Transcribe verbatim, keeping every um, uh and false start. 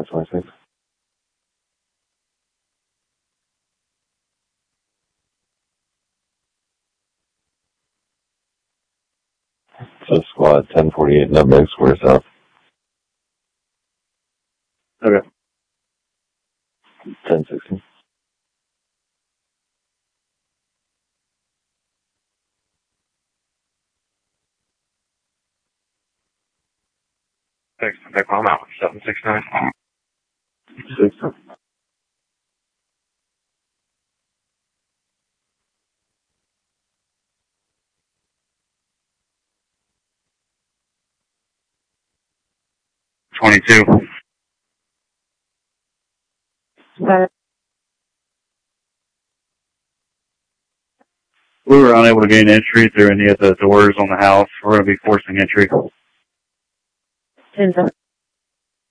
four twenty-six. So squad ten forty-eight Nutmeg Square South. Okay. ten sixty. Thanks. Back home out. seven six nine. Six. twenty-two. We were unable to gain entry through any of the doors on the house. We're going to be forcing entry. ten